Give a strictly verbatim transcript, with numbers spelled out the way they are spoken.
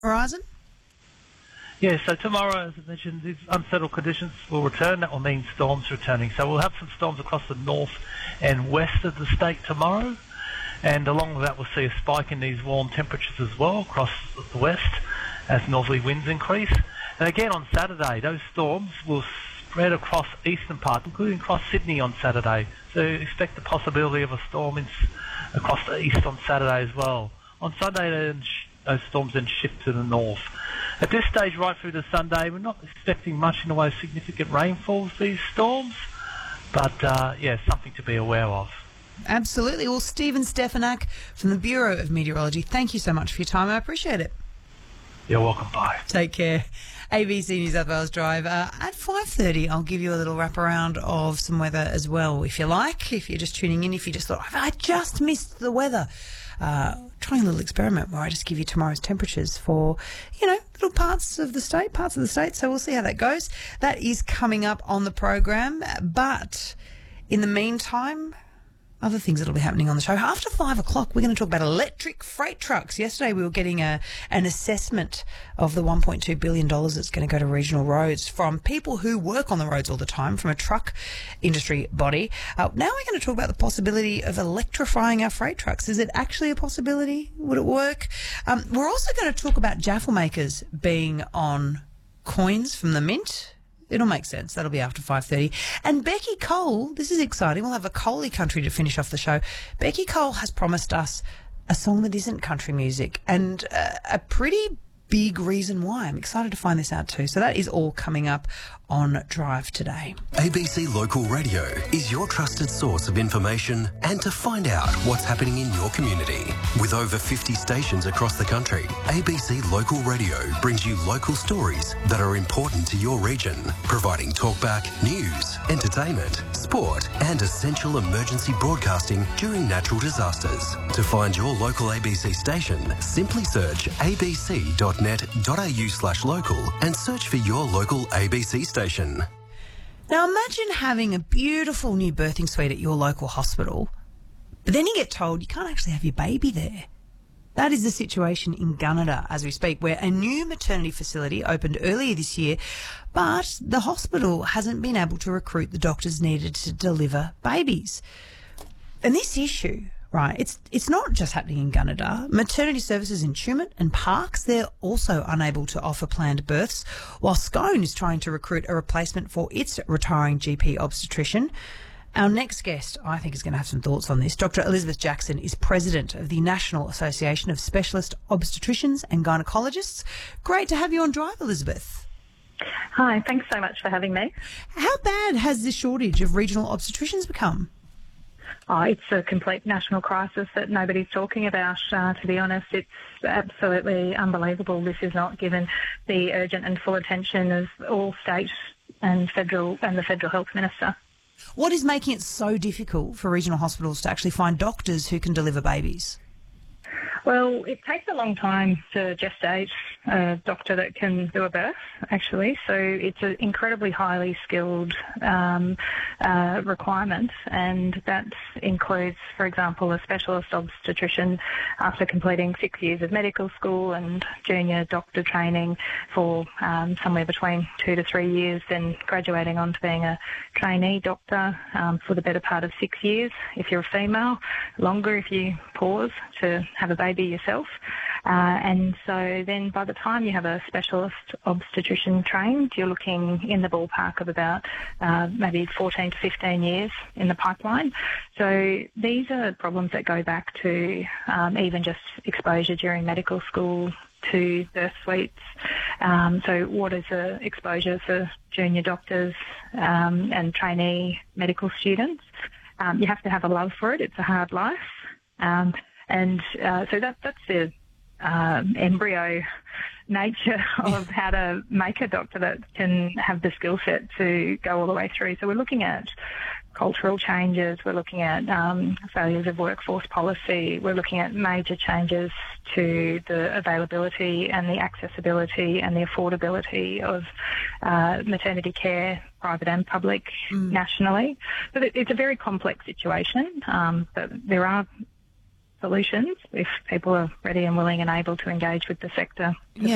horizon? Yeah, so tomorrow, as I mentioned, these unsettled conditions will return. That will mean storms returning. So we'll have some storms across the north and west of the state tomorrow. And along with that, we'll see a spike in these warm temperatures as well across the west as northerly winds increase. And again, on Saturday, those storms will spread across eastern parts, including across Sydney on Saturday. So expect the possibility of a storm in, across the east on Saturday as well. On Sunday, then, those storms then shift to the north. At this stage, right through the Sunday, we're not expecting much in the way of significant rainfall for these storms, but uh, yeah, something to be aware of. Absolutely. Well, Stephen Stefanak from the Bureau of Meteorology, thank you so much for your time. I appreciate it. You're welcome. Bye. Take care. A B C New South Wales Drive. Uh, at five thirty, I'll give you a little wraparound of some weather as well, if you like. If you're just tuning in, if you just thought, I just missed the weather. Uh, trying a little experiment where I just give you tomorrow's temperatures for, you know, little parts of the state, parts of the state. So we'll see how that goes. That is coming up on the program. But in the meantime, other things that will be happening on the show. After five o'clock, we're going to talk about electric freight trucks. Yesterday, we were getting a an assessment of the one point two billion dollars that's going to go to regional roads from people who work on the roads all the time, from a truck industry body. Uh, now we're going to talk about the possibility of electrifying our freight trucks. Is it actually a possibility? Would it work? Um, we're also going to talk about jaffle makers being on coins from the mint. It'll make sense. That'll be after five thirty. And Becky Cole, this is exciting. We'll have a Coley country to finish off the show. Becky Cole has promised us a song that isn't country music, and uh, a pretty big reason why. I'm excited to find this out too. So that is all coming up on Drive today. A B C Local Radio is your trusted source of information and to find out what's happening in your community. With over fifty stations across the country, A B C Local Radio brings you local stories that are important to your region, providing talkback, news, entertainment, sport and essential emergency broadcasting during natural disasters. To find your local A B C station, simply search abc dot net dot a u slash local and search for your local A B C station. Now imagine having a beautiful new birthing suite at your local hospital, but then you get told you can't actually have your baby there. That is the situation in Gunnedah as we speak, where a new maternity facility opened earlier this year, but the hospital hasn't been able to recruit the doctors needed to deliver babies. And this issue, right, it's it's not just happening in Gunnedah. Maternity services in Tumut and Parks, they're also unable to offer planned births, while Scone is trying to recruit a replacement for its retiring G P obstetrician. Our next guest, I think, is going to have some thoughts on this. Doctor Elizabeth Jackson is president of the National Association of Specialist Obstetricians and Gynecologists. Great to have you on Drive, Elizabeth. Hi, thanks so much for having me. How bad has the shortage of regional obstetricians become? Oh, it's a complete national crisis that nobody's talking about, uh, to be honest. It's absolutely unbelievable. This is not given the urgent and full attention of all state and federal and the Federal Health Minister. What is making it so difficult for regional hospitals to actually find doctors who can deliver babies? Well, it takes a long time to gestate a doctor that can do a birth, actually. So it's an incredibly highly skilled um, uh, requirement, and that includes, for example, a specialist obstetrician after completing six years of medical school and junior doctor training for um, somewhere between two to three years, then graduating on to being a trainee doctor um, for the better part of six years if you're a female, longer if you pause to have a baby yourself. Uh, and so then by the time you have a specialist obstetrician trained, you're looking in the ballpark of about uh, maybe fourteen to fifteen years in the pipeline. So these are problems that go back to um, even just exposure during medical school to birth suites. Um, so what is the exposure for junior doctors um, and trainee medical students? Um, you have to have a love for it. It's a hard life. Um, And uh, so that, that's the uh, embryo nature of how to make a doctor that can have the skill set to go all the way through. So we're looking at cultural changes, we're looking at um, failures of workforce policy, we're looking at major changes to the availability and the accessibility and the affordability of uh, maternity care, private and public, mm. nationally. So it's a very complex situation, um, but there are solutions if people are ready and willing and able to engage with the sector. Yeah.